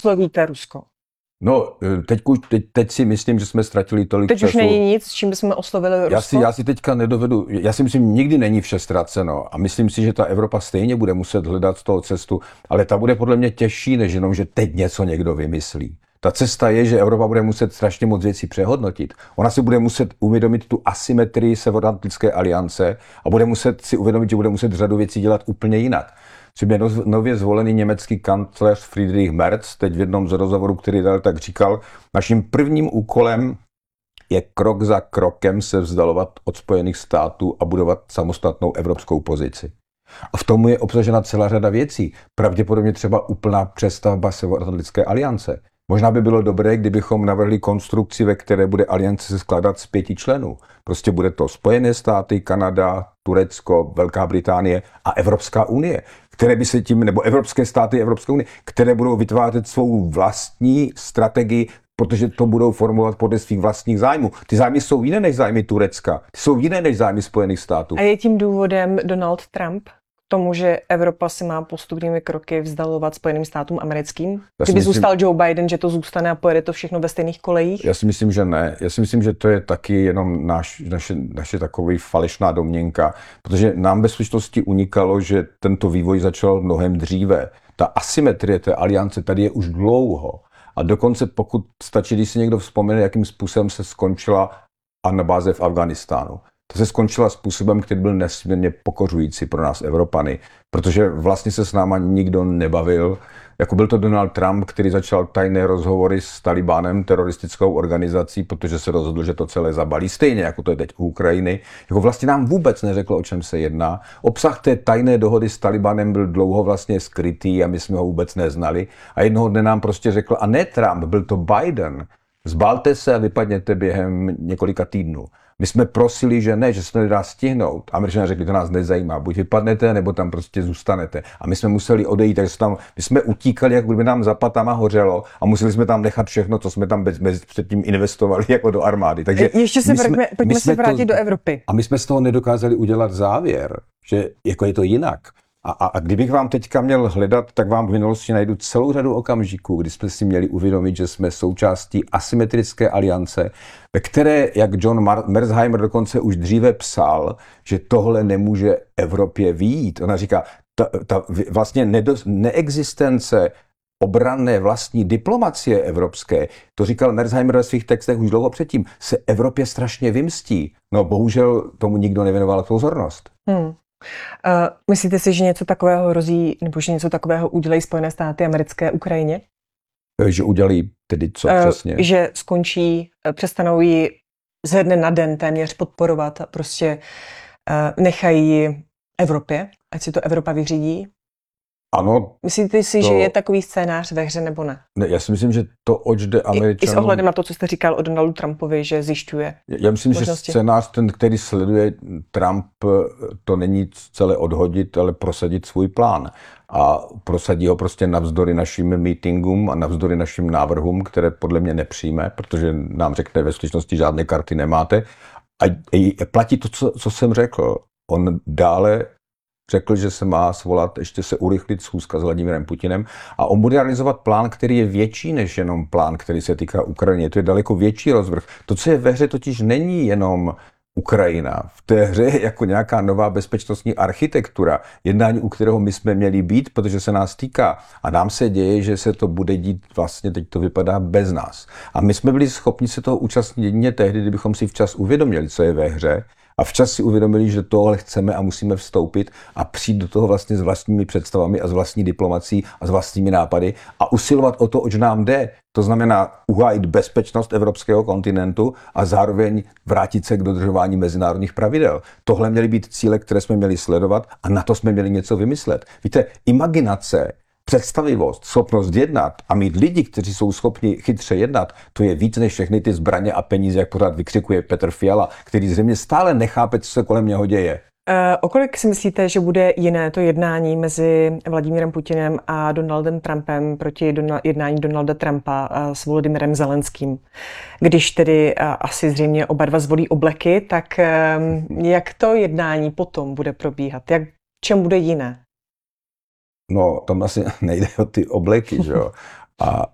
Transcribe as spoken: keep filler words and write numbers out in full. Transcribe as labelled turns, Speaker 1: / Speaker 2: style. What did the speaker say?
Speaker 1: oslovíte Rusko?
Speaker 2: No, teď, teď, teď si myslím, že jsme ztratili tolik
Speaker 1: teď
Speaker 2: času.
Speaker 1: Teď už není nic, s čím bychom oslovili Rusko?
Speaker 2: Já si, já si teďka nedovedu, já si myslím, nikdy není vše ztraceno a myslím si, že ta Evropa stejně bude muset hledat z toho cestu, ale ta bude podle mě těžší, než jenom, že teď něco někdo vymyslí. Ta cesta je, že Evropa bude muset strašně moc věcí přehodnotit. Ona si bude muset uvědomit tu asymetrii Severoatlantické aliance a bude muset si uvědomit, že bude muset řadu věcí dělat úplně jinak. Třeba nově zvolený německý kancléř Friedrich Merz teď v jednom z rozhovorů, který dal, tak říkal, naším prvním úkolem je krok za krokem se vzdalovat od Spojených států a budovat samostatnou evropskou pozici. A v tomu je obsažena celá řada věcí. Pravděpodobně třeba úplná přestavba Severoatlantické aliance. Možná by bylo dobré, kdybychom navrhli konstrukci, ve které bude aliance se skládat z pěti členů. Prostě bude to Spojené státy, Kanada, Turecko, Velká Británie a Evropská unie, které by se tím, nebo Evropské státy, Evropské unie, které budou vytvářet svou vlastní strategii, protože to budou formulovat podle svých vlastních zájmů. Ty zájmy jsou jiné než zájmy Turecka, ty jsou jiné než zájmy Spojených států.
Speaker 1: A je tím důvodem Donald Trump? Tomu, že Evropa si má postupnými kroky vzdalovat Spojeným státům americkým? Kdyby myslím, zůstal Joe Biden, že to zůstane a pojede to všechno ve stejných kolejích?
Speaker 2: Já si myslím, že ne. Já si myslím, že to je taky jenom naš, naše, naše takový falešná domněnka, protože nám ve skutečnosti unikalo, že tento vývoj začal mnohem dříve. Ta asymetrie té aliance tady je už dlouho. A dokonce pokud stačí, když si někdo vzpomene, jakým způsobem se skončila anabáze v Afghánistánu. To se skončila způsobem, který byl nesmírně pokořující pro nás Evropany, protože vlastně se s náma nikdo nebavil. Jako byl to Donald Trump, který začal tajné rozhovory s Talibánem, teroristickou organizací, protože se rozhodl, že to celé zabalí, stejně jako to je teď u Ukrajiny. Jako vlastně nám vůbec neřekl, o čem se jedná. Obsah té tajné dohody s Talibánem byl dlouho vlastně skrytý a my jsme ho vůbec neznali. A jednoho dne nám prostě řekl, a ne Trump, byl to Biden, zbalte se a vypadněte během několika týdnů. My jsme prosili, že ne, že se to nedá stihnout. Američané řekli, to nás nezajímá, buď vypadnete, nebo tam prostě zůstanete. A my jsme museli odejít, takže tam, my jsme utíkali, jako kdyby nám za patama hořelo a museli jsme tam nechat všechno, co jsme tam bez, bez, předtím investovali jako do armády. Takže
Speaker 1: ještě se vrátíme, pojďme se vrátit to, do Evropy.
Speaker 2: A my jsme z toho nedokázali udělat závěr, že jako je to jinak. A, a, a kdybych vám teďka měl hledat, tak vám v minulosti najdu celou řadu okamžiků, kdy jsme si měli uvědomit, že jsme součástí asymetrické aliance, ve které, jak John Mar- Merzheimer dokonce už dříve psal, že tohle nemůže Evropě vyjít. Ona říká, ta, ta vlastně nedos- neexistence obranné vlastní diplomacie evropské, to říkal Merzheimer ve svých textech už dlouho předtím, se Evropě strašně vymstí. No bohužel tomu nikdo nevěnoval pozornost. Hmm.
Speaker 1: Uh, myslíte si, že něco takového hrozí, nebo že něco takového udělají Spojené státy americké Ukrajině?
Speaker 2: Že udělají tedy co uh, přesně?
Speaker 1: Že skončí, přestanou ji ze dne na den téměř podporovat a prostě uh, nechají ji Evropě, ať si to Evropa vyřídí?
Speaker 2: Ano.
Speaker 1: Myslíte si, to... že je takový scénář ve hře, nebo ne?
Speaker 2: Ne, já si myslím, že to, oč jde Američanům...
Speaker 1: I s ohledem na to, co jste říkal o Donaldu Trumpovi, že zjišťuje
Speaker 2: Já myslím, možnosti. Že scénář, ten, který sleduje Trump, to není celé odhodit, ale prosadit svůj plán. A prosadí ho prostě navzdory našim meetingům a navzdory našim návrhům, které podle mě nepřijme, protože nám řekne, ve skutečnosti žádné karty nemáte. A platí to, co, co jsem řekl. On dále řekl, že se má svolat, ještě se urychlit schůzka s Vladimirem Putinem a on bude realizovat plán, který je větší než jenom plán, který se týká Ukrajiny. To je daleko větší rozvrh. To, co je ve hře, totiž není jenom Ukrajina. V té hře je jako nějaká nová bezpečnostní architektura, jednání, u kterého my jsme měli být, protože se nás týká. A nám se děje, že se to bude dít, vlastně teď to vypadá bez nás. A my jsme byli schopni se toho účastnit jedině tehdy, kdybychom si včas uvědomili, co je ve hře, a včas si uvědomili, že tohle chceme a musíme vstoupit a přijít do toho vlastně s vlastními představami a s vlastní diplomací a s vlastními nápady a usilovat o to, oč nám jde. To znamená uhájit bezpečnost evropského kontinentu a zároveň vrátit se k dodržování mezinárodních pravidel. Tohle měly být cíle, které jsme měli sledovat a na to jsme měli něco vymyslet. Víte, imaginace, představivost, schopnost jednat a mít lidi, kteří jsou schopni chytře jednat, to je víc než všechny ty zbraně a peníze, jak pořád vykřikuje Petr Fiala, který zřejmě stále nechápe, co se kolem něho děje.
Speaker 1: Uh, o kolik si myslíte, že bude jiné to jednání mezi Vladimírem Putinem a Donaldem Trumpem proti Donald, jednání Donalda Trumpa uh, s Volodymyrem Zelenským? Když tedy uh, asi zřejmě oba dva zvolí obleky, tak um, jak to jednání potom bude probíhat? Jak, čem bude jiné?
Speaker 2: No, tam asi nejde o ty obleky, že jo. A